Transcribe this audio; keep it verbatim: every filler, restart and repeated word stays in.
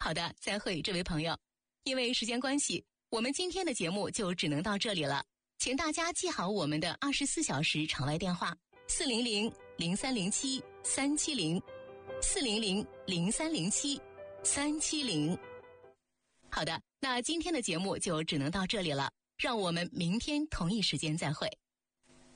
好的，再会，这位朋友。因为时间关系，我们今天的节目就只能到这里了。请大家记好我们的二十四小时场外电话：四零零零三零七三七零，四零零零三零七三七零。好的，那今天的节目就只能到这里了，让我们明天同一时间再会。